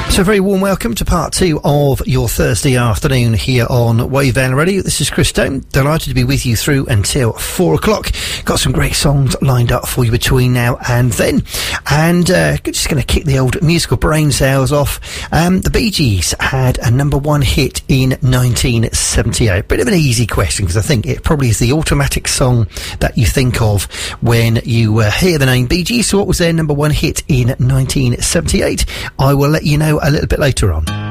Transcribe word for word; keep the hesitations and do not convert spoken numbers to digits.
So a very warm welcome to part two of your Thursday afternoon here on Wave Van Radio. This is Chris Stone, delighted to be with you through until four o'clock. Got some great songs lined up for you between now and then. And uh, just going to kick the old musical brain cells off. Um, the Bee Gees had a number one hit in nineteen seventy-eight. Bit of an easy question, because I think it probably is the automatic song that you think of when you uh, hear the name Bee Gees. So what was their number one hit in nineteen seventy-eight? I will let you know a little bit later on.